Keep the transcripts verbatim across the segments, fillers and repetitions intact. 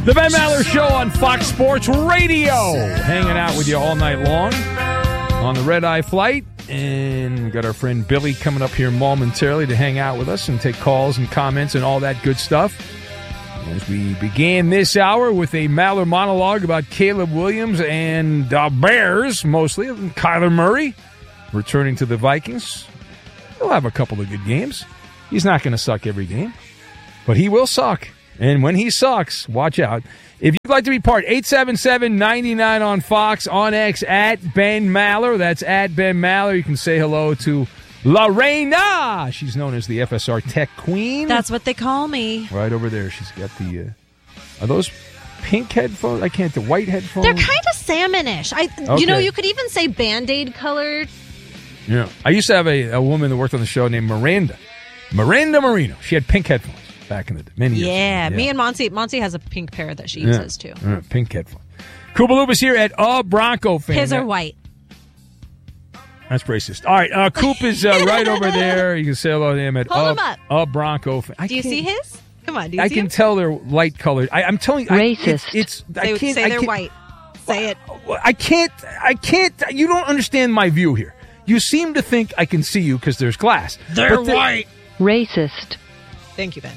The Ben Maller Show on Fox Sports Radio. Hanging out with you all night long on the Red Eye flight. And we've got our friend Billy coming up here momentarily to hang out with us and take calls and comments and all that good stuff. As we began this hour with a Maller monologue about Caleb Williams and the Bears, mostly, and Kyler Murray returning to the Vikings. He'll have a couple of good games. He's not going to suck every game, but he will suck. And when he sucks, watch out. If you'd like to be part, eight seven seven, nine nine on Fox, on X, at Ben Maller. That's at Ben Maller. You can say hello to Lorena. She's known as the F S R Tech Queen. That's what they call me. Right over there. She's got the... Uh, are those pink headphones? I can't... The white headphones? They're kind of salmonish. I, okay. You know, you could even say Band-Aid colored. Yeah. I used to have a, a woman that worked on the show named Miranda. Miranda Marino. She had pink headphones back in the day. Many years yeah, ago. Yeah. Me and Monty. Monty has a pink pair that she uses, yeah. too. Yeah, pink headphones. Kubaluba's here at A Bronco Fan. His are white. That's racist. All right, uh, Coop is uh, right over there. You can say hello to him at Hold a, him up. A Bronco Fan. Do you see his? Come on, do you I see can him? tell they're light colored. I, I'm telling you, racist. I, it's, it's Say, I can't say I they're can't, white. Say it. I can't. I can't. You don't understand my view here. You seem to think I can see you because there's glass. They're, they're white. Racist. Thank you, Ben.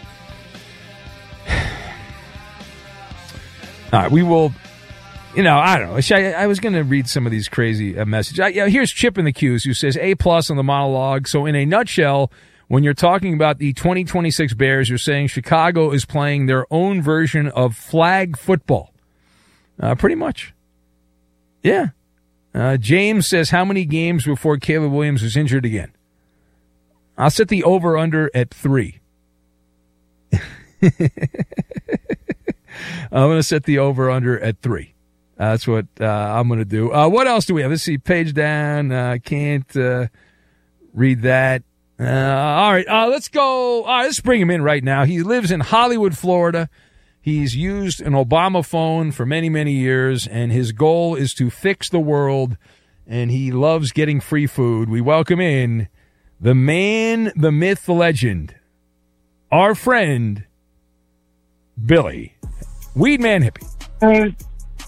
All right, we will. You know, I don't know. I, I was going to read some of these crazy uh, messages. I, yeah, here's Chip in the Q's who says A plus on the monologue. So in a nutshell, when you're talking about the twenty twenty-six Bears, you're saying Chicago is playing their own version of flag football. Uh, pretty much. Yeah. Uh, James says, how many games before Caleb Williams was injured again? I'll set the over-under at three. I'm going to set the over-under at three. Uh, that's what uh, I'm going to do. Uh, what else do we have? Let's see. Page down. I uh, can't uh, read that. Uh, all right. Uh, let's go. All right, let's bring him in right now. He lives in Hollywood, Florida. He's used an Obama phone for many, many years, and his goal is to fix the world, and he loves getting free food. We welcome in the man, the myth, the legend, our friend, Billy. Weed Man Hippie. Hey.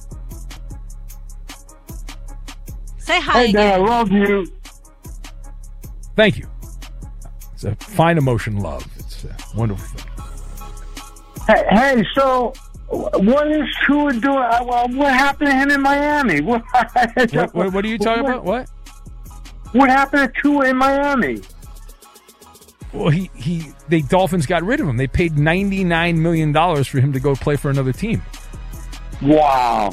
Say hi. Hey, man, I love you. Thank you. It's a fine emotion, love. It's a wonderful thing. Hey, hey, so what is Tua doing? Uh, well, what happened to him in Miami? What, what, what, what are you talking what, about? What? What happened to Tua in Miami? Well, he, he the Dolphins got rid of him. They paid ninety-nine million dollars for him to go play for another team. Wow.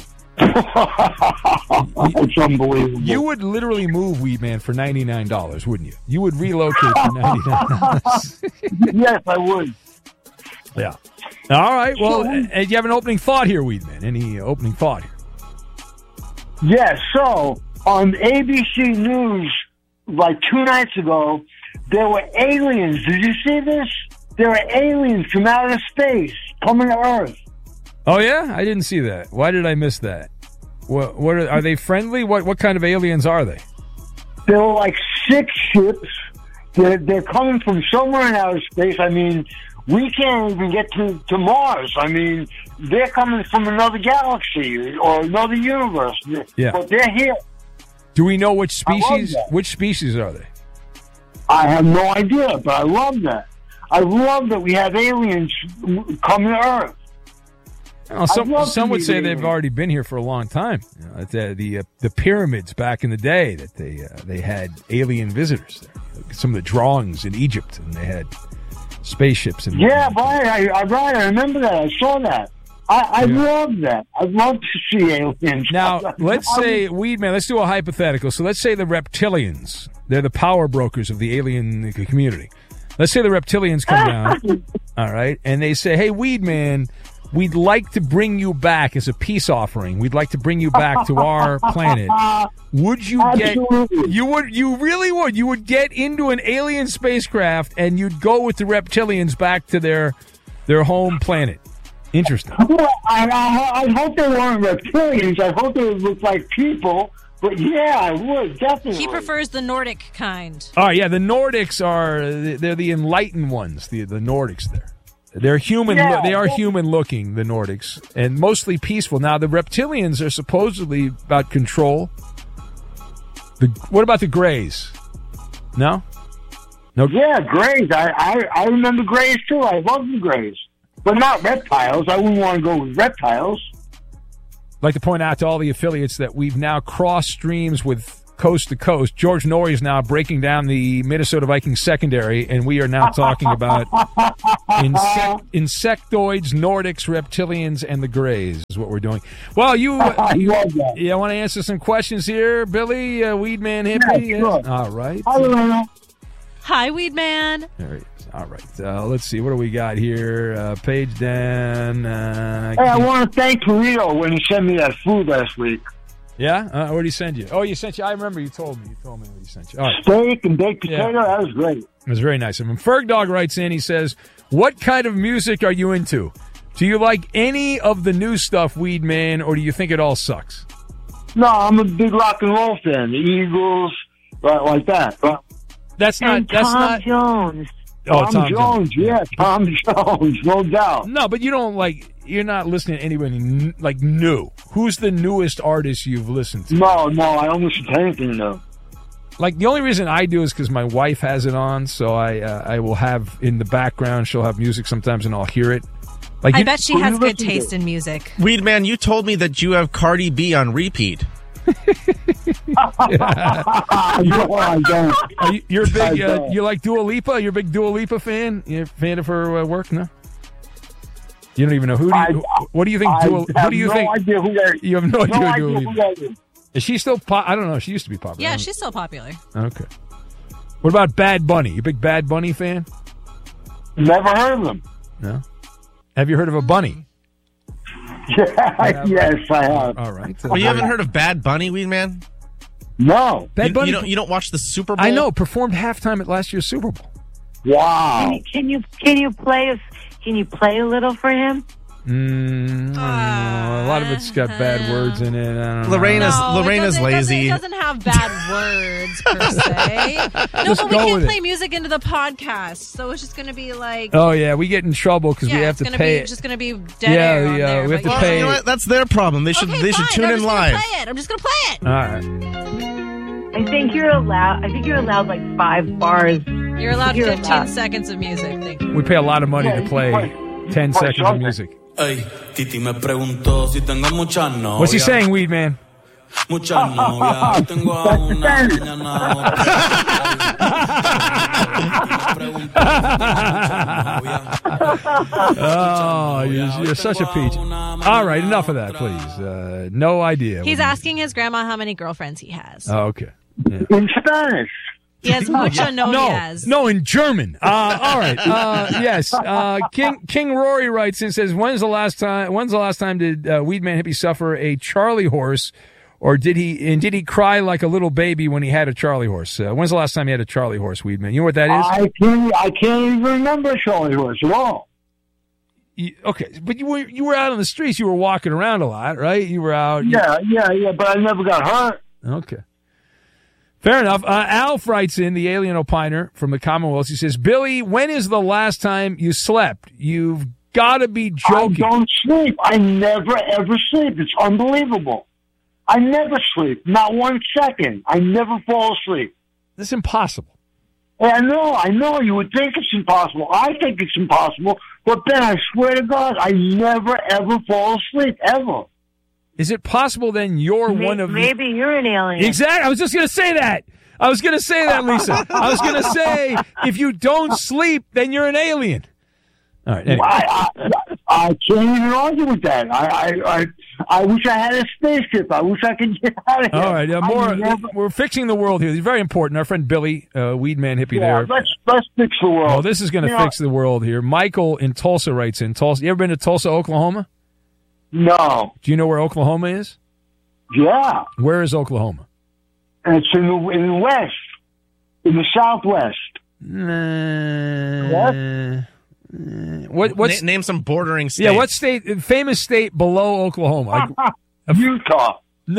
It's unbelievable. You would literally move, Weed Man, for ninety-nine dollars, wouldn't you? You would relocate for ninety-nine dollars. Yes, I would. Yeah. All right. Well, so, uh, you have an opening thought here, Weed Man. Any opening thought here? Yes. Yeah, so, on A B C News, like two nights ago, there were aliens. Did you see this? There were aliens from outer space coming to Earth. Oh, yeah? I didn't see that. Why did I miss that? What, what are, are they friendly? What what kind of aliens are they? There were like six ships. They're, they're coming from somewhere in outer space. I mean, we can't even get to, to Mars. I mean, they're coming from another galaxy or another universe. Yeah. But they're here. Do we know which species? Which species are they? I have no idea, but I love that. I love that we have aliens coming to Earth. Well, some some would say they've already been here for a long time. You know, the the, uh, the pyramids back in the day that they uh, they had alien visitors there. Some of the drawings in Egypt, and they had spaceships. And yeah, right. I, I right. I remember that. I saw that. I, I yeah. love that. I love to see aliens. Now, let's say, Weed Man, let's do a hypothetical. So let's say the reptilians, they're the power brokers of the alien community. Let's say the reptilians come down, all right, and they say, hey, Weed Man, we'd like to bring you back as a peace offering. We'd like to bring you back to our planet. Would you Absolutely. get, you would, you really would, you would get into an alien spacecraft and you'd go with the reptilians back to their, their home planet. Interesting. Well, I, I, I hope they weren't reptilians. I hope they would look like people. But yeah, I would, definitely. He prefers the Nordic kind. Oh, yeah, the Nordics are, they're the enlightened ones, the, the Nordics there. They're human. Yeah. They are human looking, the Nordics, and mostly peaceful. Now, the reptilians are supposedly about control. The, what about the Greys? No? No. Yeah, Greys. I, I, I remember Greys, too. I love the Greys. But not reptiles. I wouldn't want to go with reptiles. I'd like to point out to all the affiliates that we've now crossed streams with coast to coast. George Norrie is now breaking down the Minnesota Vikings secondary, and we are now talking about insect, insectoids, Nordics, reptilians, and the Greys is what we're doing. Well, you, uh, you yeah, want to answer some questions here, Billy, uh, Weedman Hippie? Yeah, sure. All right. Hello. Hi, Weed Man. All right. All right. Uh, let's see. What do we got here? Uh, page down. Uh, Hey, I want to thank Torito when he sent me that food last week. Yeah? Uh, what did he send you? Oh, you sent you. I remember you told me. You told me what he sent you. All right. Steak and baked potato, Yeah. that was great. It was very nice of him. Ferg Dog writes in, he says, what kind of music are you into? Do you like any of the new stuff, Weed Man, or do you think it all sucks? No, I'm a big rock and roll fan. The Eagles, right, like that. But That's not. And That's Tom not. Jones. Oh, Tom, Tom Jones, yeah, Tom Jones, no doubt. No, but you don't like. You're not listening to anybody n- like new. Who's the newest artist you've listened to? No, no, I don't listen to anything, though. Like the only reason I do is because my wife has it on, so I uh, I will have in the background. She'll have music sometimes, and I'll hear it. Like I you- bet she who has you good listen to? taste in music. Weed Man, you told me that you have Cardi B on repeat. no, I don't. Are you, you're a big. I Uh, don't. you like Dua Lipa? You're a big Dua Lipa fan. You're a fan of her uh, work? No. You don't even know who. Do you, I- what do you think? I Dua, have who do you no think? idea who that is. You have no idea No who idea Dua who Lipa. that is. Is she still? Po- I don't know. She used to be popular. I Yeah, don't she's still popular. know. Okay. What about Bad Bunny? You a big Bad Bunny fan? Never heard of them. No. Have you heard of a bunny? Yeah, yes, I have. All right. Well, you haven't heard of Bad Bunny, Weed Man? No. Bad You, Bunny? you don't. You don't watch the Super Bowl? I know. Performed halftime at last year's Super Bowl. Wow. Can you, can you can you play a, can you play a little for him? Mm, I don't know. A lot of it's got bad words in it. I don't know. Lorena's No, it Lorena's doesn't- it doesn't- lazy. It doesn't have bad words per se. No, Just but we go can't with it. play music into the podcast, so it's just going to be like. Oh yeah, we get in trouble because yeah, we have it's to gonna pay be it. just going to be dead Yeah, air on yeah, there, we have but to Well, yeah. pay you know it. what? That's their problem. They should. Okay, they should fine. tune I'm in just gonna live. Play it. I'm just going to play it. All right. I think you're allowed. I think you're allowed like five bars. You're allowed You're fifteen allowed. seconds of music. Thank you. We pay a lot of money Yeah, to you play can play- you ten can play seconds of something. music. Ey, Titi me preguntó si tengo muchas novias. What's he saying, Weed Man? Muchas novias. Hoy tengo a una, mañana a otra. Me preguntó si tengo muchas novias. Oh, you're, you're such a peach. All right, enough of that, please. Uh, no idea. He's asking his grandma how many girlfriends he has. Oh, okay. Yeah. In Spanish. He has mucho No, novias. no, in German. Uh, all right. Uh, yes. Uh, King King Rory writes and says, "When's the last time? When's the last time did uh, Weedman Hippie suffer a Charlie horse, or did he? And did he cry like a little baby when he had a Charlie horse? Uh, when's the last time he had a Charlie horse, Weedman? You know what that is? I can't, I can't even remember Charlie Horse at all. You- okay, but you were you were out on the streets. You were walking around a lot, right? You were out. Yeah, yeah, yeah, but I never got hurt. Okay. Fair enough. Uh, Alf writes in, the alien opiner from the Commonwealth. He says, Billy, when is the last time you slept? You've got to be joking. I don't sleep. I never, ever sleep. It's unbelievable. I never sleep. Not one second. I never fall asleep. That's impossible. Yeah, I know, I know. You would think it's impossible. I think it's impossible. But then I swear to God, I never, ever fall asleep, ever. Is it possible then you're May- one of the... Maybe you're an alien. Exactly. I was just going to say that. I was going to say that, Lisa. I was going to say, if you don't sleep, then you're an alien. All right. Anyway. I, I, I can't even argue with that. I, I, I, I wish I had a spaceship. I wish I could get out of here. All right. Uh, I more. never- We're fixing the world here. It's very important. Our friend Billy, uh, Weedman Hippie yeah, there. let's let's fix the world. Oh, this is going to You know, fix the world here. Michael in Tulsa writes in. Tulsa. You ever been to Tulsa, Oklahoma? No. Do you know where Oklahoma is? Yeah. Where is Oklahoma? And it's in the in the west, in the southwest. Uh, what? What's Na- name some bordering states. yeah? What state? Famous state below Oklahoma? Like, Utah. Am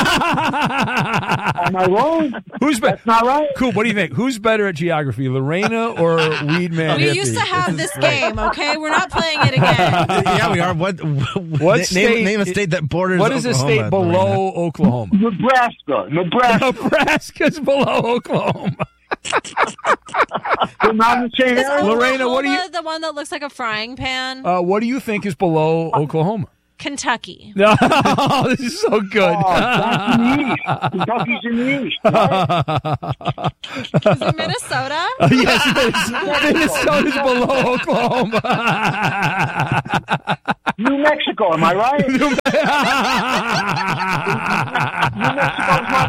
I wrong? Who's better? That's not right. Cool. What do you think? Who's better at geography, Lorena or Weedman? We Hippie? used to have this game, okay? We're not playing it again. Yeah, we are. What? What name, state- name a state that borders. What is a Oklahoma, state below Lorena? Oklahoma? Nebraska. Nebraska. Nebraska's below Oklahoma. They're not in the same Is area. Lorena, what do you- Oklahoma the one that looks like a frying pan? Uh, what do you think is below Oklahoma? Kentucky. No, this is so good. Oh, that's in the east. Kentucky's in the east. Right? Is it Minnesota? Yes, it is. Minnesota's below Oklahoma. New Mexico, am I right? New Mexico's not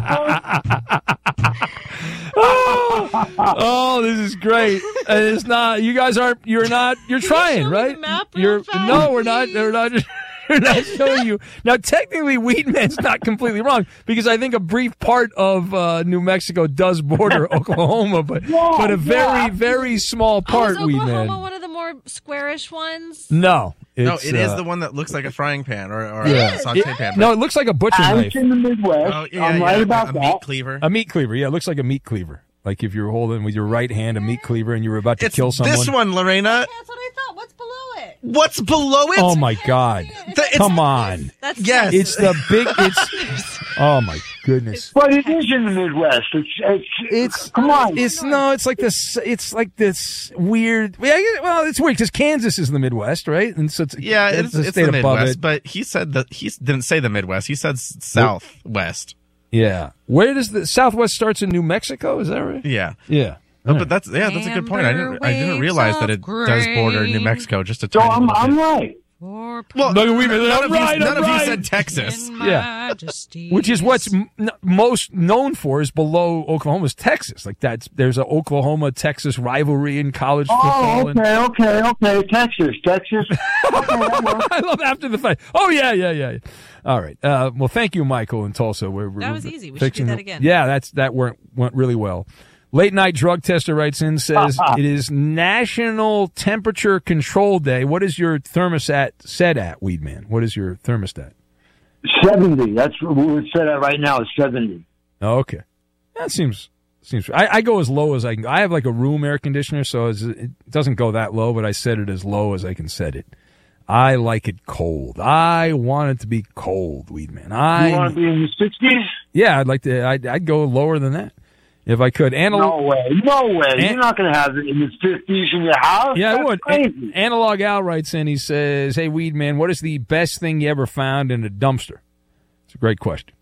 close? Oh, this is great. And it's not. You guys aren't. You're not. You're trying, show me right? the map real You're. fast, No, we're not. please? They're not. We're not showing you. Now, technically, Weedman's not completely wrong because I think a brief part of uh, New Mexico does border Oklahoma, but Yeah, but a very yeah. very small Oh, part. is Oklahoma Weedman. one of the more squarish ones? No, No, it's, it is uh, the one that looks like a frying pan or, or Yeah. a saute It- pan. no, it looks like a butcher I'm knife. in the Midwest. Oh, yeah, I'm yeah, right a- about a that. meat cleaver. A meat cleaver. Yeah, it looks like a meat cleaver. Like if you're holding with your right hand a meat cleaver and you were about to It's kill someone. this one, Lorena. That's what I thought. What's below it? What's below it? Oh my God! It's The- it's- Come on! That's Yes. It's the big. It's. Oh my goodness! But it is in the Midwest. It's, it's, It's come on. It's no. It's like this. It's like this weird. Well, yeah, well, it's weird because Kansas is in the Midwest, right? And so it's Yeah, it's it's, the it's state the above Midwest, it. but he said that he didn't say the Midwest. He said s- Southwest. Yeah. Where does the Southwest starts in New Mexico? Is that right? Yeah. Yeah. No, but that's yeah, that's a good point. I didn't I didn't realize that it does border New Mexico just a So tiny I'm, little I'm bit. right. Well, No, wait a minute, none I'm of, right, you, none I'm of right. you said Texas. Yeah. Which is what's m- n- most known for is below Oklahoma's Texas. Like that's there's a Oklahoma Texas rivalry in college football. Oh, and- okay, okay, okay. Texas, Texas. Okay, that works. I love after the fight. Oh yeah, yeah, yeah. yeah. All right. Uh, well, thank you, Michael in Tulsa. We're, we're, That was we're easy. We should do fixing that the- again. Yeah, that's that went went really well. Late night drug tester writes in says it is National Temperature Control Day. What is your thermostat set at, Weedman? What is your thermostat? seventy. That's what we would set at right now is seventy. Oh, okay, that seems seems. I, I go as low as I can. I have like a room air conditioner, so it's, it doesn't go that low, but I set it as low as I can set it. I like it cold. I want it to be cold, Weedman. I You want to be in the sixties? yeah, I'd like to. I'd, I'd go lower than that if I could. Anal- No way. No way. An- You're not going to have it in the fifties in your house. yeah, I That's would. crazy. An- Analog Al writes in. He says, "Hey, Weedman, what is the best thing you ever found in a dumpster?" It's a great question.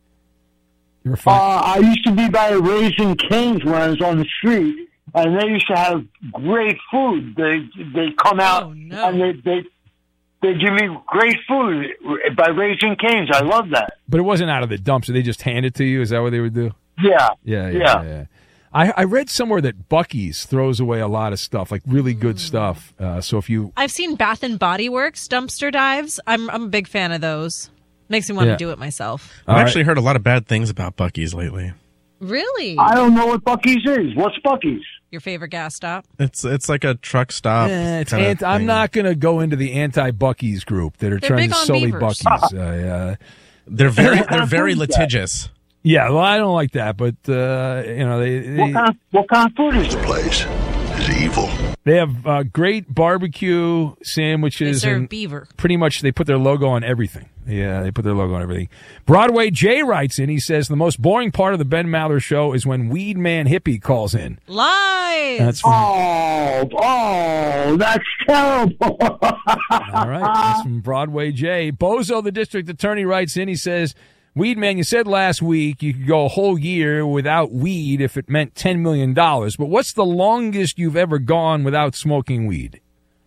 You ever Uh, find? I used to be by Raising Cane's when I was on the street, and they used to have great food. They they come out Oh, no. and they they they give me great food by Raising Cane's. I love that. But it wasn't out of the dumpster. They just hand it to you. Is that what they would do? Yeah, Yeah, yeah, Yeah. yeah. I, I read somewhere that Buc-ee's throws away a lot of stuff, like really good stuff. Uh, so if you, I've seen Bath and Body Works dumpster dives. I'm I'm a big fan of those. Makes me want Yeah. to do it myself. I've All right. actually heard a lot of bad things about Buc-ee's lately. Really? I don't know what Buc-ee's is. What's Buc-ee's? Your favorite gas stop? It's it's like a truck stop. Eh, it's kinda anti, I'm thing. not going to go into the anti-Buc-ee's group that are They're trying big to on sully beavers. Buc-ee's. Uh, yeah. They're very they're very litigious. yeah, well, I don't like that, but uh, you know they What they, kind of, what kind of food is it? Place is evil. they have uh, great barbecue They sandwiches serve and beaver. pretty much they put their logo on everything. Yeah, they put their logo on everything. Broadway Jay writes in. He says the most boring part of the Ben Maller show is when Weed Man Hippie calls in. Lies. That's from, Oh, oh, that's terrible. all right. That's from Broadway Jay. Bozo, the district attorney, writes in. He says, "Weed Man, you said last week you could go a whole year without weed if it meant ten million dollars. But what's the longest you've ever gone without smoking weed?"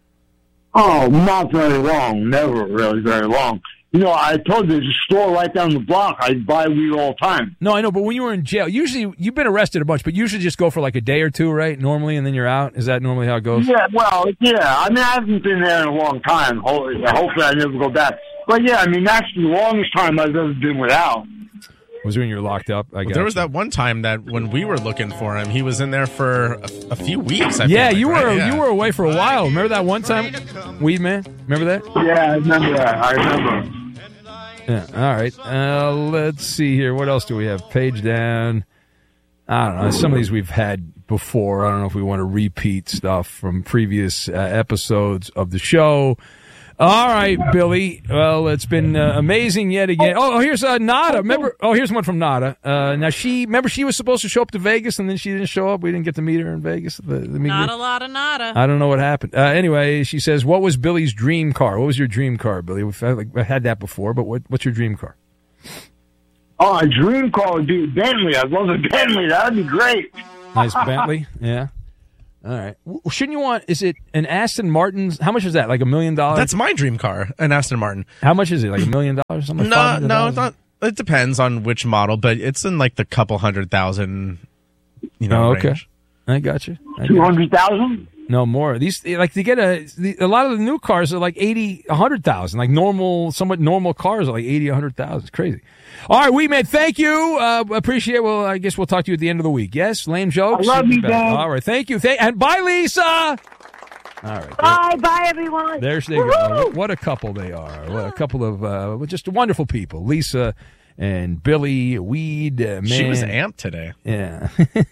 Oh, not very long. Never really very long. You know, I told you there's a store right down the block. I buy weed all the time. No, I know, but when you were in jail, usually you've been arrested a bunch, but usually just go for like a day or two, right? Normally, and then you're out. Is that normally how it goes? Yeah, well, yeah. I mean, I haven't been there in a long time. Ho- Hopefully, I never go back. But yeah, I mean, that's the longest time I've ever been without. Was it when you were locked up? I guess. There was that one time that when we were looking for him, he was in there for a, a few weeks. I feel Yeah, like, you right? were Yeah. you were away for a while. Remember that one time, Weed Man? Remember that? Yeah, I remember that. I remember. Yeah. All right. Uh, let's see here. What else do we have? Page down. I don't know. Some of these we've had before. I don't know if we want to repeat stuff from previous uh, episodes of the show. All right, Billy. Well, it's been uh, amazing yet again. Oh, oh here's uh, Nada. Remember? Oh, here's one from Nada. Uh, now she remember she was supposed to show up to Vegas and then she didn't show up. We didn't get to meet her in Vegas. The, the Not a lot of nada. I don't know what happened. Uh, anyway, she says, "What was Billy's dream car? What was your dream car, Billy? We've had, like, had that before, but what, what's your dream car?" Oh, a dream car would be a Bentley. I'd love a Bentley. That'd be great. Nice Bentley. Yeah. All right. Well, shouldn't you want, is it an Aston Martin's? How much is that? Like a million dollars? That's my dream car, an Aston Martin. How much is it? Like a million dollars or something? No, no, it's not. It depends on which model, but it's in like the couple hundred thousand, you know, oh, okay. range. I got you. Two hundred thousand? No more. These, like, to get a, the, a lot of the new cars are like eighty, a hundred thousand. Like normal, somewhat normal cars are like eighty, a hundred thousand. It's crazy. All right, Wee Man, thank you. Uh, appreciate. Well, I guess we'll talk to you at the end of the week. Yes, lame jokes. I love you, Dad. All right, thank you. Thank, and bye, Lisa. All right. Bye, bye, everyone. There's they go. What a couple they are. What a couple of uh, just wonderful people. Lisa and Billy Weed. Uh, man. She was amped today. Yeah.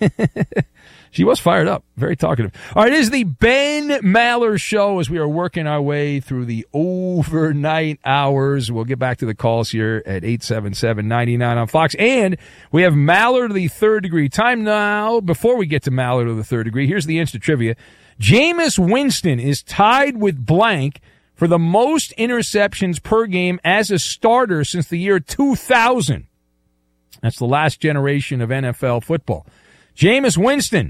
She was fired up. Very talkative. All right, it is the Ben Maller Show as we are working our way through the overnight hours. We'll get back to the calls here at eight seven seven, nine nine on Fox. And we have Maller to the third degree. Time now, before we get to Maller to the third degree, here's the instant trivia. Jameis Winston is tied with blank for the most interceptions per game as a starter since the year two thousand. That's the last generation of N F L football. Jameis Winston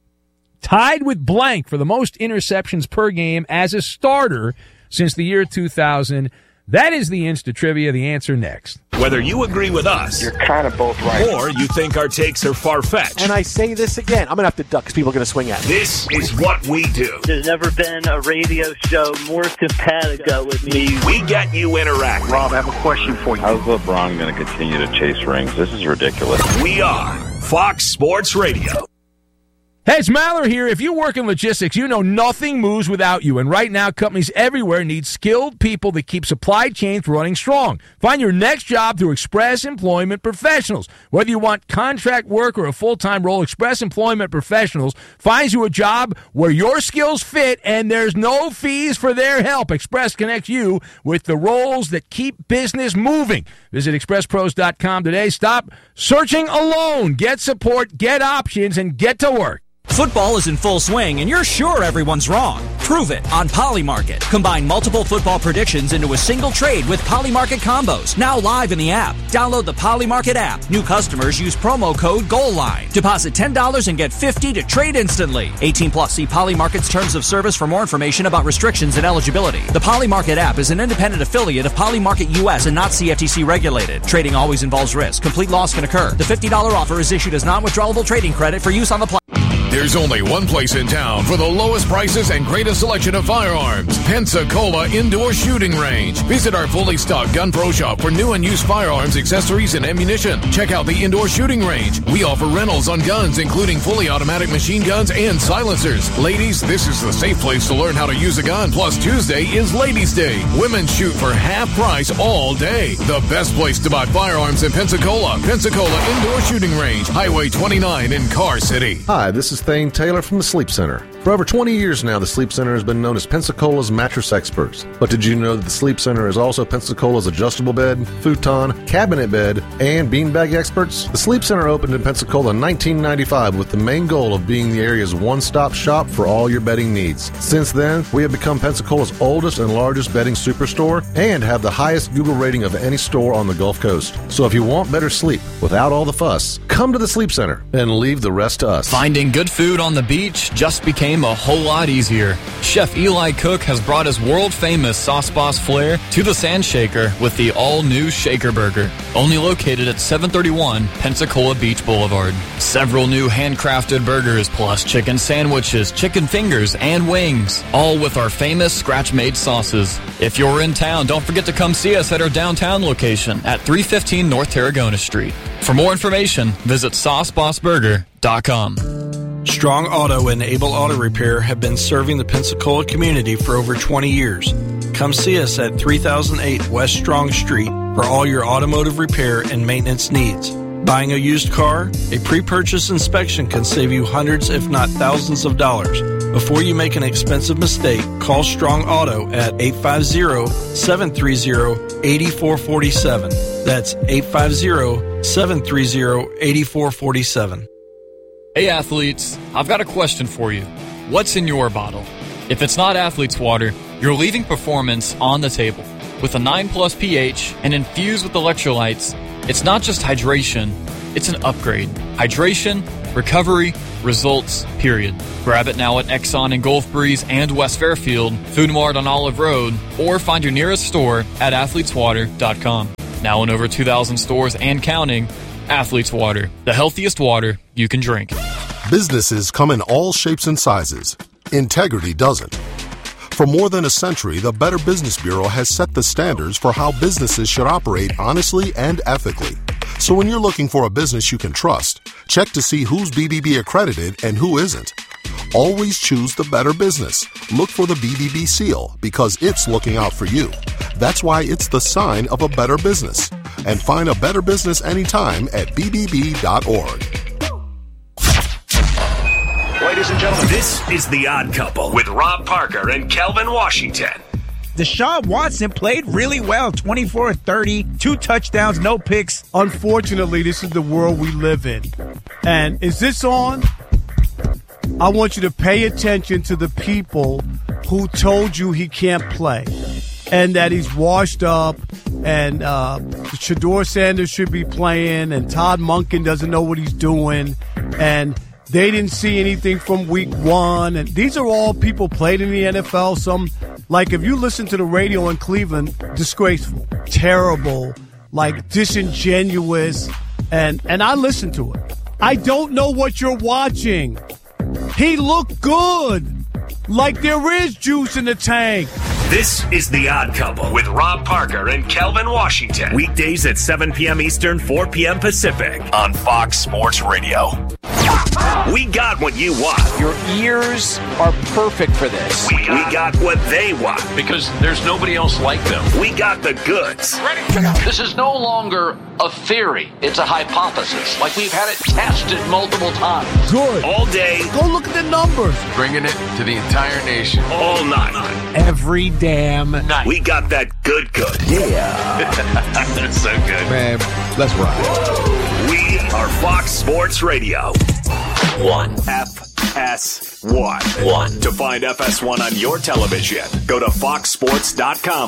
tied with blank for the most interceptions per game as a starter since the year two thousand. That is the Insta Trivia. The answer next. Whether you agree with us, you're kind of both right, or you think our takes are far-fetched. And I say this again, I'm going to have to duck because people are going to swing at me. This is what we do. There's never been a radio show more simpatico with me. We get you interacting. Rob, I have a question for you. How's LeBron going to continue to chase rings? This is ridiculous. We are Fox Sports Radio. Hey, it's Maller here. If you work in logistics, you know nothing moves without you. And right now, companies everywhere need skilled people that keep supply chains running strong. Find your next job through Express Employment Professionals. Whether you want contract work or a full-time role, Express Employment Professionals finds you a job where your skills fit and there's no fees for their help. Express connects you with the roles that keep business moving. Visit express pros dot com today. Stop searching alone. Get support, get options, and get to work. Football is in full swing, and you're sure everyone's wrong. Prove it on Polymarket. Combine multiple football predictions into a single trade with Polymarket combos. Now live in the app. Download the Polymarket app. New customers use promo code GOALLINE. Deposit ten dollars and get fifty dollars to trade instantly. eighteen plus. See Polymarket's terms of service for more information about restrictions and eligibility. The Polymarket app is an independent affiliate of Polymarket U S and not C F T C regulated. Trading always involves risk. Complete loss can occur. The fifty dollars offer is issued as non-withdrawable trading credit for use on the platform. There's only one place in town for the lowest prices and greatest selection of firearms. Pensacola Indoor Shooting Range. Visit our fully stocked Gun Pro Shop for new and used firearms, accessories, and ammunition. Check out the Indoor Shooting Range. We offer rentals on guns, including fully automatic machine guns and silencers. Ladies, this is the safe place to learn how to use a gun. Plus, Tuesday is Ladies' Day. Women shoot for half price all day. The best place to buy firearms in Pensacola. Pensacola Indoor Shooting Range. Highway twenty-nine in Car City. Hi, this is Thane Taylor from the Sleep Center. For over twenty years now, the Sleep Center has been known as Pensacola's mattress experts. But did you know that the Sleep Center is also Pensacola's adjustable bed, futon, cabinet bed, and beanbag experts? The Sleep Center opened in Pensacola in nineteen ninety-five with the main goal of being the area's one-stop shop for all your bedding needs. Since then, we have become Pensacola's oldest and largest bedding superstore and have the highest Google rating of any store on the Gulf Coast. So if you want better sleep without all the fuss, come to the Sleep Center and leave the rest to us. Finding good food on the beach just became a whole lot easier. Chef Eli Cook has brought his world-famous Sauce Boss flair to the Sand Shaker with the all-new Shaker Burger, only located at seven thirty-one Pensacola Beach Boulevard. Several new handcrafted burgers plus chicken sandwiches, chicken fingers, and wings, all with our famous scratch-made sauces. If you're in town, don't forget to come see us at our downtown location at three fifteen North Tarragona Street. For more information, visit sauce boss burger dot com. Strong Auto and Able Auto Repair have been serving the Pensacola community for over twenty years. come see us at three thousand eight West Strong Street for all your automotive repair and maintenance needs. Buying a used car, a pre-purchase inspection can save you hundreds if not thousands of dollars. Before you make an expensive mistake, call Strong Auto at eight five zero, seven three zero, eight four four seven. That's eight five zero, seven three zero, eight four four seven. Hey athletes, I've got a question for you. What's in your bottle? If it's not Athlete's Water, you're leaving performance on the table. With a nine plus pH and infused with electrolytes, it's not just hydration, it's an upgrade. Hydration, recovery, results, period. Grab it now at Exxon in Gulf Breeze and West Fairfield, Food Mart on Olive Road, or find your nearest store at athletes water dot com. Now in over two thousand stores and counting, Athlete's Water, the healthiest water you can drink. Businesses come in all shapes and sizes. Integrity doesn't. For more than a century, the Better Business Bureau has set the standards for how businesses should operate honestly and ethically. So when you're looking for a business you can trust, check to see who's B B B accredited and who isn't. Always choose the better business. Look for the B B B seal because it's looking out for you. That's why it's the sign of a better business. And find a better business anytime at b b b dot org. Ladies and gentlemen, this is The Odd Couple with Rob Parker and Kelvin Washington. Deshaun Watson played really well, twenty-four thirty, two touchdowns, no picks. Unfortunately, this is the world we live in. And is this on? I want you to pay attention to the people who told you he can't play and that he's washed up and uh, Shedeur Sanders should be playing and Todd Monken doesn't know what he's doing and they didn't see anything from week one. And these are all people played in the N F L. Some, like if you listen to the radio in Cleveland, disgraceful, terrible, like disingenuous. And, and I listen to it. I don't know what you're watching. He looked good. Like there is juice in the tank. This is The Odd Couple with Rob Parker and Kelvin Washington. Weekdays at seven p.m. Eastern, four p.m. Pacific on Fox Sports Radio. We got what you want. Your ears are perfect for this. We got, we got what they want. Because there's nobody else like them. We got the goods. Ready? This is no longer a theory. It's a hypothesis. Like we've had it tested multiple times. Good. All day. Go look at the numbers. Bringing it to the entire nation. All night. Every damn night. We got that good good. Yeah. That's so good. Man, let's ride. We are Fox Sports Radio. One. F S one. One. To find F S one on your television, go to fox sports dot com.